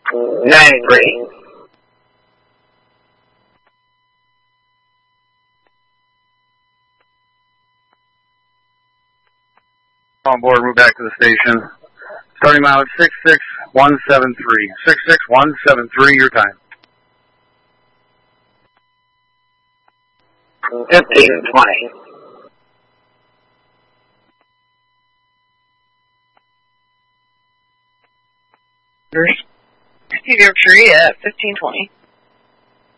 9 green. On board, move back to the station. Starting mileage 66173. 66173, your time. 1520. Steve York Tree at 1520.